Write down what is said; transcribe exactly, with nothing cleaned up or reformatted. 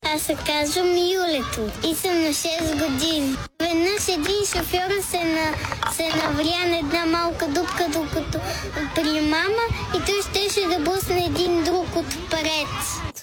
Аз се казвам Юлето и съм на шест години. Веднъж един шофьор се, на, се навря на една малка дупка, докато при мама и той щеше да блъсне един друг отпред.